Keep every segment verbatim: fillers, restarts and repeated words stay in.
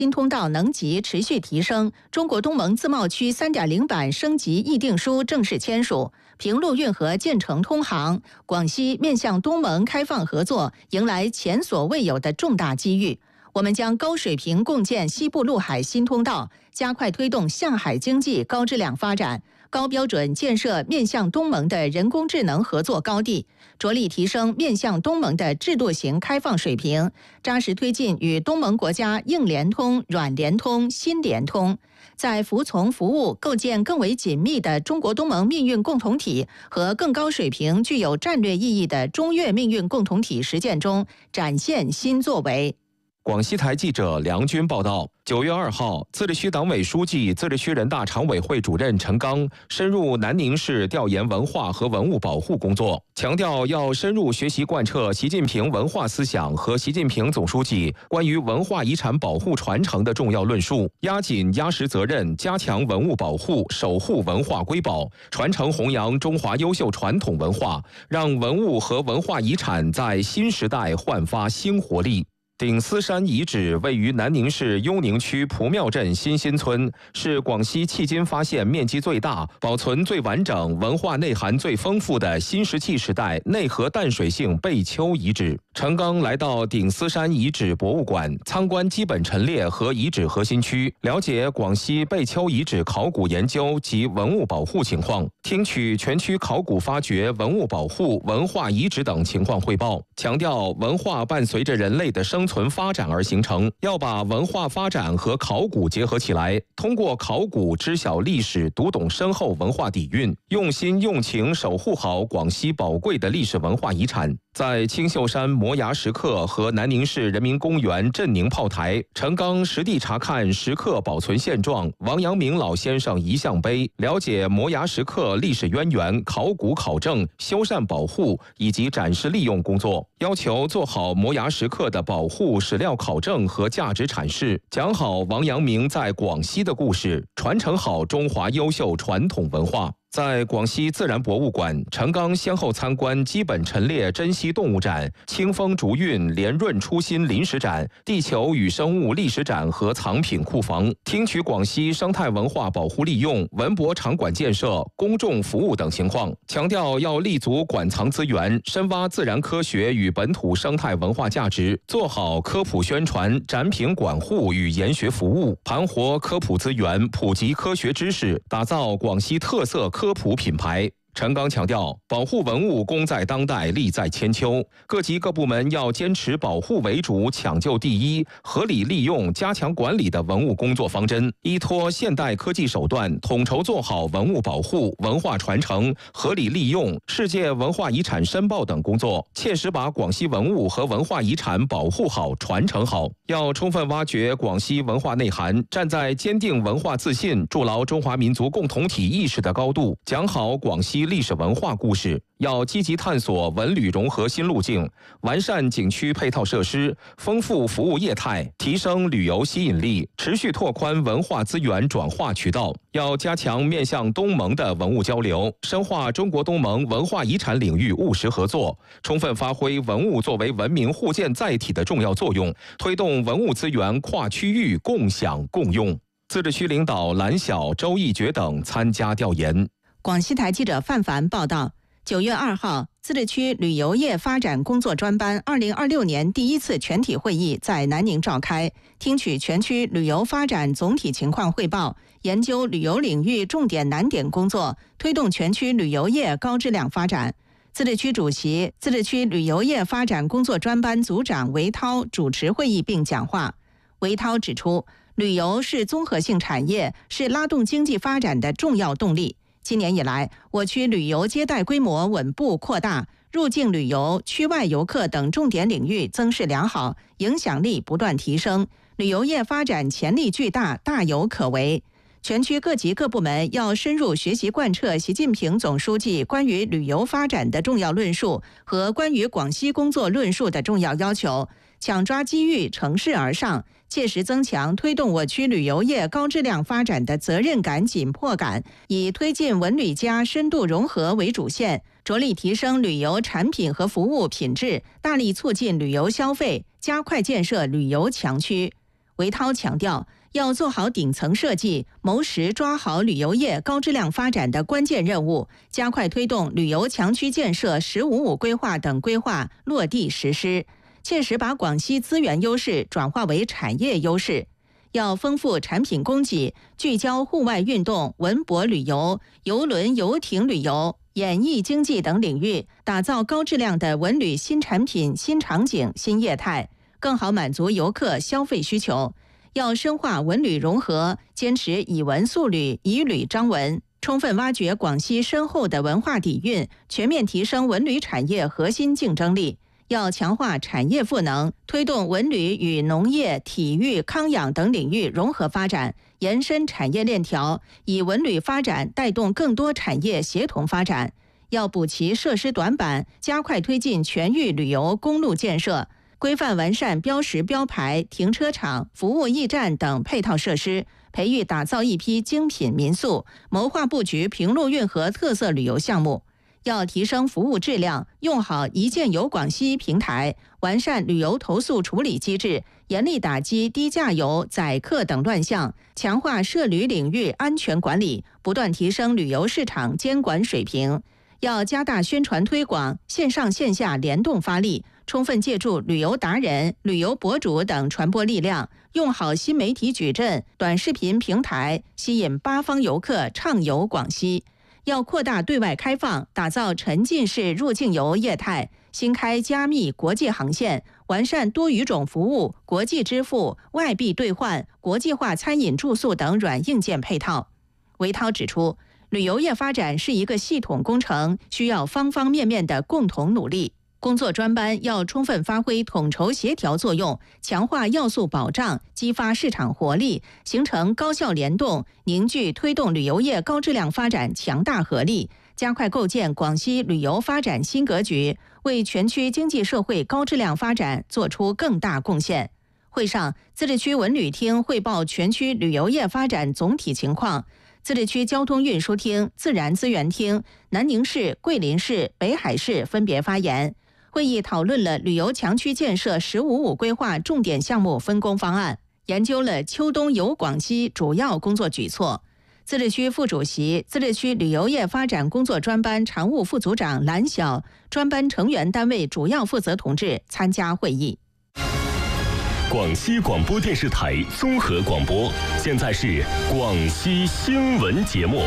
新通道能级持续提升，中国东盟自贸区 三点零 版升级议定书正式签署，平陆运河建成通航，广西面向东盟开放合作迎来前所未有的重大机遇。我们将高水平共建西部陆海新通道，加快推动向海经济高质量发展，高标准建设面向东盟的人工智能合作高地，着力提升面向东盟的制度型开放水平，扎实推进与东盟国家硬联通、软联通、新联通，在服从服务、构建更为紧密的中国东盟命运共同体和更高水平、具有战略意义的中越命运共同体实践中展现新作为。 广西台记者梁军报道，九月二号，自治区党委书记、自治区人大常委会主任陈刚深入南宁市调研文化和文物保护工作，强调要深入学习贯彻习近平文化思想和习近平总书记关于文化遗产保护传承的重要论述，压紧压实责任，加强文物保护，守护文化瑰宝，传承弘扬中华优秀传统文化，让文物和文化遗产在新时代焕发新活力。顶思山遗址位于南宁市雍宁区蒲庙镇新新村，是广西迄今发现面积最大、保存最完整、文化内涵最丰富的新石器时代内河淡水性贝丘遗址。陈刚来到顶思山遗址博物馆参观基本陈列和遗址核心区，了解广西贝丘遗址考古研究及文物保护情况，听取全区考古发掘、文物保护、文化遗址等情况汇报，强调文化伴随着人类的生存发展而形成，要把文化发展和考古结合起来，通过考古知晓历史，读懂深厚文化底蕴，用心用情守护好广西宝贵的历史文化遗产。在青秀山摩崖石刻和南宁市人民公园镇宁炮台，陈刚实地查看石刻保存现状、王阳明老先生遗像碑，了解摩崖石刻历史渊源、考古考证、修缮保护以及展示利用工作，要求做好摩崖石刻的保护、史料考证和价值阐释，讲好王阳明在广西的故事，传承好中华优秀传统文化。在广西自然博物馆，陈刚先后参观基本陈列珍稀动物展、清风竹韵连润初心临时展、地球与生物历史展和藏品库房，听取广西生态文化保护利用、文博场馆建设、公众服务等情况，强调要立足馆藏资源，深挖自然科学与本土生态文化价值，做好科普宣传、展品管护与研学服务，盘活科普资源，普及科学知识，打造广西特色科普品牌。陈刚强调，保护文物功在当代，利在千秋。各级各部门要坚持保护为主、抢救第一、合理利用、加强管理的文物工作方针，依托现代科技手段，统筹做好文物保护、文化传承、合理利用、世界文化遗产申报等工作，切实把广西文物和文化遗产保护好、传承好。要充分挖掘广西文化内涵，站在坚定文化自信、筑牢中华民族共同体意识的高度，讲好广西历史文化故事。要积极探索文旅融合新路径，完善景区配套设施，丰富服务业态，提升旅游吸引力，持续拓宽文化资源转化渠道。要加强面向东盟的文物交流，深化中国东盟文化遗产领域务实合作，充分发挥文物作为文明互鉴载体的重要作用，推动文物资源跨区域共享共用。自治区领导蓝晓、周义觉等参加调研。 广西台记者范凡报道，九月二号，自治区旅游业发展工作专班二零二六年第一次全体会议在南宁召开，听取全区旅游发展总体情况汇报，研究旅游领域重点难点工作，推动全区旅游业高质量发展。自治区主席、自治区旅游业发展工作专班组长韦涛主持会议并讲话。韦涛指出，旅游是综合性产业，是拉动经济发展的重要动力。今年以来，我区旅游接待规模稳步扩大，入境旅游、区外游客等重点领域增势良好，影响力不断提升，旅游业发展潜力巨大，大有可为。全区各级各部门要深入学习贯彻习近平总书记关于旅游发展的重要论述和关于广西工作论述的重要要求，抢抓机遇，乘势而上，切实增强推动我区旅游业高质量发展的责任感、紧迫感，以推进文旅加深度融合为主线，着力提升旅游产品和服务品质，大力促进旅游消费，加快建设旅游强区。 韦涛强调，要做好顶层设计，谋实抓好旅游业高质量发展的关键任务，加快推动旅游强区建设“十五五”规划等规划落地实施，切实把广西资源优势转化为产业优势。要丰富产品供给，聚焦户外运动、文博旅游、邮轮游艇旅游、演艺经济等领域，打造高质量的文旅新产品、新场景、新业态，更好满足游客消费需求。要深化文旅融合，坚持以文塑旅、以旅彰文，充分挖掘广西深厚的文化底蕴，全面提升文旅产业核心竞争力。要强化产业赋能，推动文旅与农业、体育、康养等领域融合发展，延伸产业链条，以文旅发展带动更多产业协同发展。要补齐设施短板，加快推进全域旅游公路建设，规范完善标识标牌、停车场、服务驿站等配套设施，培育打造一批精品民宿，谋划布局平陆运河特色旅游项目。要提升服务质量，用好一键游广西平台，完善旅游投诉处理机制，严厉打击低价游、宰客等乱象，强化涉旅领域安全管理，不断提升旅游市场监管水平。要加大宣传推广，线上线下联动发力，充分借助旅游达人、旅游博主等传播力量，用好新媒体矩阵、短视频平台，吸引八方游客畅游广西。要扩大对外开放，打造沉浸式入境游业态，新开加密国际航线，完善多语种服务、国际支付、外币兑换、国际化餐饮住宿等软硬件配套。韦涛指出，旅游业发展是一个系统工程，需要方方面面的共同努力。工作专班要充分发挥统筹协调作用，强化要素保障，激发市场活力，形成高效联动，凝聚推动旅游业高质量发展强大合力，加快构建广西旅游发展新格局，为全区经济社会高质量发展做出更大贡献。会上，自治区文旅厅汇报全区旅游业发展总体情况，自治区交通运输厅、自然资源厅、南宁市、桂林市、北海市分别发言。会议讨论了旅游强区建设“十五五”规划重点项目分工方案，研究了秋冬游广西主要工作举措。自治区副主席、自治区旅游业发展工作专班常务副组长蓝晓、专班成员单位主要负责同志参加会议。 广西广播电视台综合广播，现在是广西新闻节目。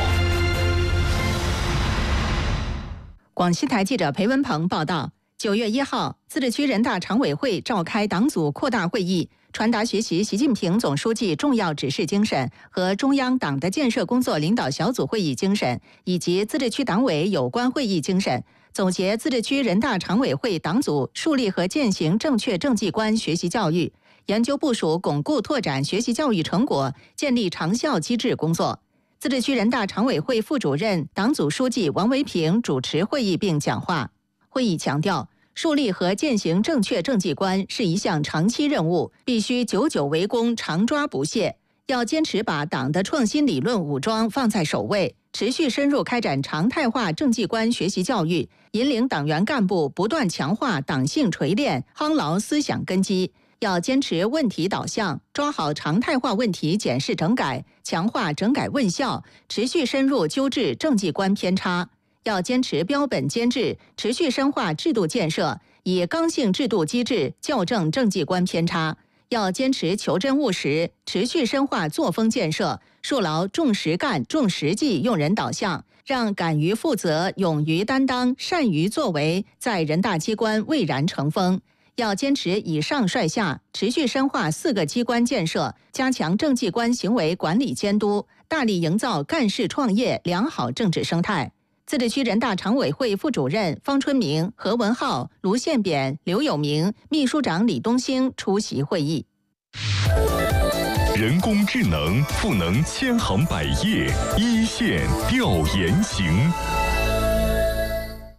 广西台记者裴文鹏报道。九月一号，自治区人大常委会召开党组扩大会议，传达学习习近平总书记重要指示精神和中央党的建设工作领导小组会议精神，以及自治区党委有关会议精神，总结自治区人大常委会党组树立和践行正确政绩观学习教育，研究部署巩固拓展学习教育成果，建立长效机制工作。自治区人大常委会副主任、党组书记王维平主持会议并讲话。会议强调，树立和践行正确政绩观是一项长期任务，必须久久为功，常抓不懈。要坚持把党的创新理论武装放在首位，持续深入开展常态化政绩观学习教育，引领党员干部不断强化党性锤炼，夯牢思想根基。要坚持问题导向，抓好常态化问题检视整改，强化整改问效，持续深入纠治政绩观偏差。要坚持标本兼治，持续深化制度建设，以刚性制度机制校正政绩观偏差。要坚持求真务实，持续深化作风建设，树牢重实干、重实际用人导向，让敢于负责、勇于担当、善于作为在人大机关蔚然成风。要坚持以上率下，持续深化四个机关建设，加强政绩观行为管理监督，大力营造干事创业良好政治生态。自治区人大常委会副主任方春明、何文浩、卢宪扁、刘友明、秘书长李东兴出席会议。 人工智能赋能千行百业，一线调研行。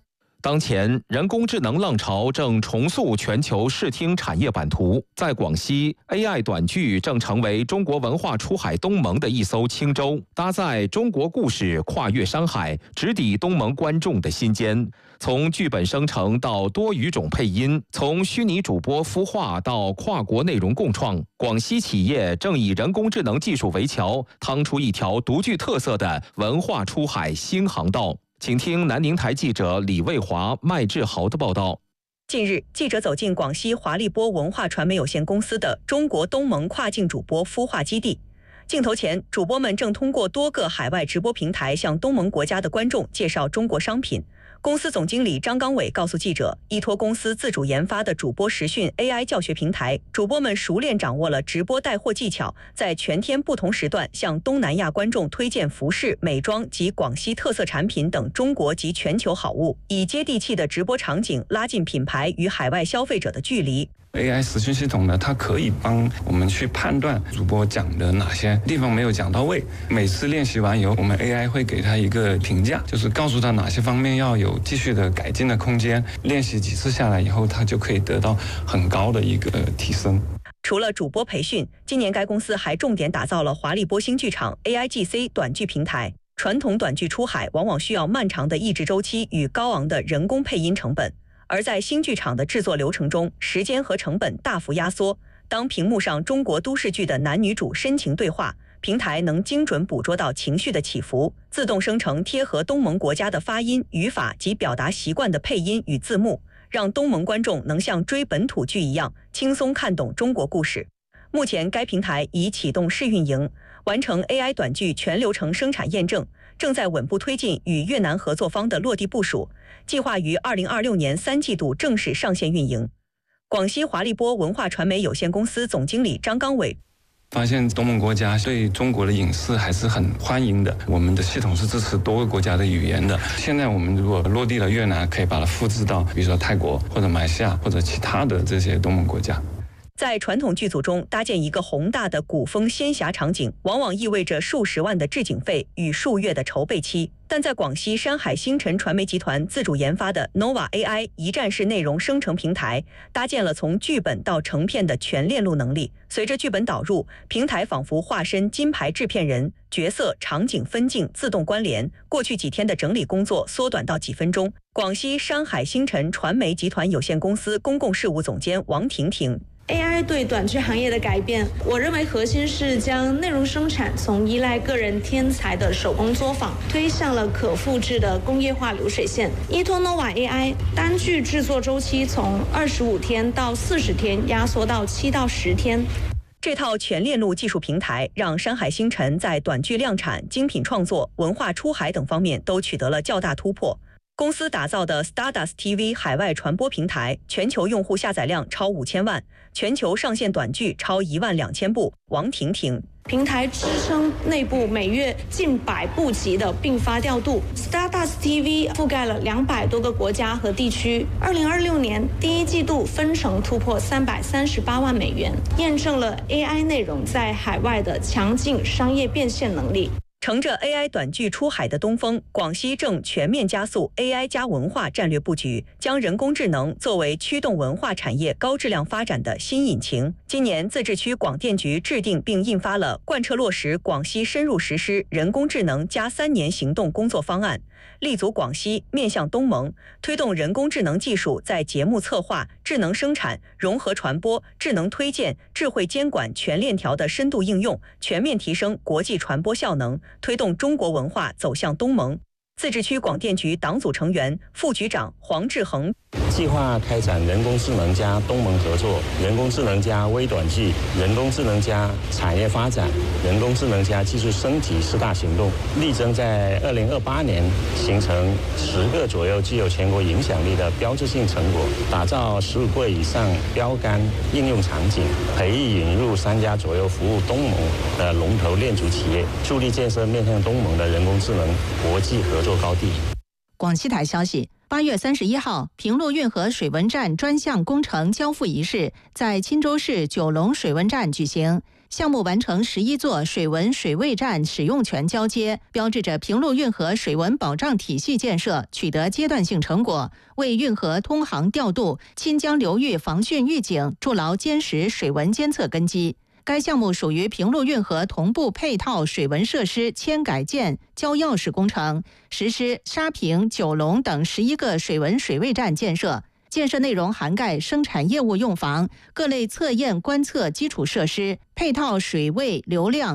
当前，人工智能浪潮正重塑全球视听产业版图。在广西 ，A I 短剧正成为中国文化出海东盟的一艘轻舟，搭载中国故事跨越山海，直抵东盟观众的心间。从剧本生成到多语种配音，从虚拟主播孵化到跨国内容共创，广西企业正以人工智能技术为桥，趟出一条独具特色的文化出海新航道。请听南宁台记者李卫华、麦志豪的报道。 近日，记者走进广西华丽波文化传媒有限公司的中国东盟跨境主播孵化基地。镜头前，主播们正通过多个海外直播平台向东盟国家的观众介绍中国商品。公司总经理张刚伟告诉记者，依托公司自主研发的主播实训 A I 教学平台，主播们熟练掌握了直播带货技巧，在全天不同时段向东南亚观众推荐服饰、美妆及广西特色产品等中国及全球好物，以接地气的直播场景拉近品牌与海外消费者的距离。 A I 实训系统呢，它可以帮我们去判断主播讲的哪些地方没有讲到位。每次练习完以后，我们 A I 会给他一个评价，就是告诉他哪些方面要有继续的改进的空间。练习几次下来以后，他就可以得到很高的一个提升。 除了主播培训，今年该公司还重点打造了华丽波新剧场 A I G C 短剧平台。传统短剧出海往往需要漫长的译制周期与高昂的人工配音成本。而在新剧场的制作流程中，时间和成本大幅压缩。当屏幕上中国都市剧的男女主深情对话，平台能精准捕捉到情绪的起伏，自动生成贴合东盟国家的发音、语法及表达习惯的配音与字幕，让东盟观众能像追本土剧一样轻松看懂中国故事。目前，该平台已启动试运营，完成 A I 短剧全流程生产验证，正在稳步推进与越南合作方的落地部署，计划于二零二六年三季度正式上线运营。广西华丽波文化传媒有限公司总经理张刚伟发现东盟国家对中国的影视还是很欢迎的，我们的系统是支持多个国家的语言的。现在我们如果落地了越南，可以把它复制到比如说泰国或者马来西亚或者其他的这些东盟国家。 在传统剧组中搭建一个宏大的古风仙侠场景，往往意味着数十万的置景费与数月的筹备期。但在广西山海星辰传媒集团自主研发的 Nova A I 一站式内容生成平台，搭建了从剧本到成片的全链路能力。随着剧本导入，平台仿佛化身金牌制片人，角色、场景分镜自动关联，过去几天的整理工作缩短到几分钟。广西山海星辰传媒集团有限公司公共事务总监王婷婷 A I 对短剧行业的改变，我认为核心是将内容生产从依赖个人天才的手工作坊，推向了可复制的工业化流水线。依托 Nova A I， 单剧制作周期从二十五天到四十天压缩到七到十天。 这套全链路技术平台让山海星辰在短剧量产、精品创作、文化出海等方面都取得了较大突破。公司打造的 Stardust T V 海外传播平台，全球用户下载量超五千万，全球上线短剧超一万两千部。王婷婷平台支撑内部每月近百部级的并发调度 ，Stardust T V 覆盖了两百多个国家和地区。二零二六年第一季度分成突破三百三十八万美元，验证了 A I 内容在海外的强劲商业变现能力。 乘着 A I 短剧出海的东风，广西正全面加速 A I 加文化战略布局，将人工智能作为驱动文化产业高质量发展的新引擎。今年，自治区广电局制定并印发了贯彻落实广西深入实施人工智能加三年行动工作方案，立足广西，面向东盟，推动人工智能技术在节目策划、智能生产、融合传播、智能推荐、智慧监管全链条的深度应用，全面提升国际传播效能，推动中国文化走向东盟。自治区广电局党组成员、副局长黄志恒计划开展人工智能加东盟合作、人工智能加微短剧、人工智能加产业发展、人工智能加技术升级四大行动，力争在二零二八年形成十个左右具有全国影响力的标志性成果，打造十五个以上标杆应用场景，培育引入三家左右服务东盟的龙头链组企业，助力建设面向东盟的人工智能国际合作高地。 广西台消息，八月三十一号，平陆运河水文站专项工程交付仪式在钦州市九龙水文站举行。 项目完成十一座水文水位站使用权交接，标志着平陆运河水文保障体系建设取得阶段性成果，为运河通航调度、亲江流域防汛预警筑牢坚实水文监测根基。该项目属于平陆运河同步配套水文设施迁改建交钥匙工程，实施沙坪、九龙等十一个水文水位站建设。建设内容涵盖生产业务用房、各类测验观测基础设施、配套水位流量